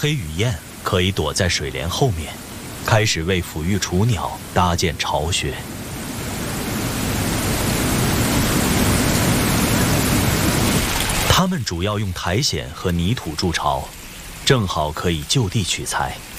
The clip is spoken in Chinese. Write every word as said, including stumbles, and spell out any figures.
黑羽雁可以躲在水帘后面，开始为抚育雏鸟搭建巢穴。它们主要用苔藓和泥土筑巢，正好可以就地取材。